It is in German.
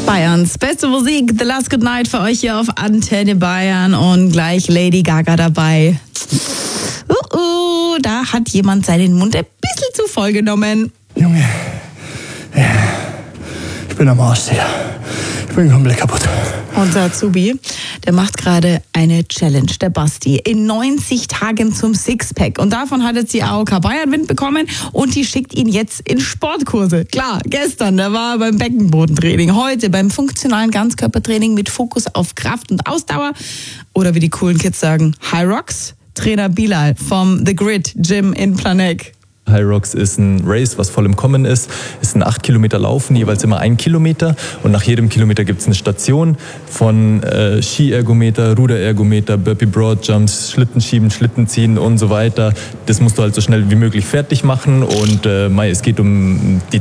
Bayerns beste Musik, The Last Good Night für euch hier auf Antenne Bayern und gleich Lady Gaga dabei. Da hat jemand seinen Mund ein bisschen zu voll genommen. Junge, ich bin am Arsch, Digga. Ich bin komplett kaputt. Unser Azubi, der macht gerade eine Challenge, der Basti, in 90 Tagen zum Sixpack. Und davon hat jetzt die AOK Bayern Wind bekommen und die schickt ihn jetzt in Sportkurse. Klar, gestern, der war beim Beckenbodentraining, heute beim funktionalen Ganzkörpertraining mit Fokus auf Kraft und Ausdauer. Oder wie die coolen Kids sagen, High Rocks. Trainer Bilal vom The Grid Gym in Planegg. High Rocks ist ein Race, was voll im Kommen ist. Ist ein 8 Kilometer Laufen, jeweils immer 1 Kilometer. Und nach jedem Kilometer gibt es eine Station von Skiergometer, Ruderergometer, Burpee Broad Jumps, Schlittenschieben, Schlittenziehen und so weiter. Das musst du halt so schnell wie möglich fertig machen. Und es geht um die